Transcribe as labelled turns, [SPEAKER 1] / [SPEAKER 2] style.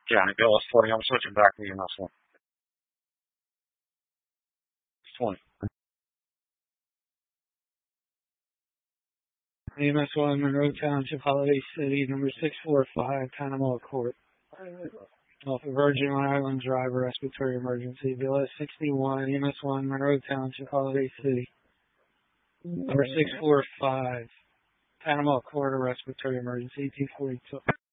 [SPEAKER 1] Johnny Bill is 40. I'm switching back to EMS 1. 20.
[SPEAKER 2] EMS 1, Monroe Township, Holiday City, number 645, Panama Court. Off of Virgin Island driver, respiratory emergency. Bill is 61, EMS 1, Monroe Township, Holiday City. Number 645, Panama Court, respiratory emergency, T42.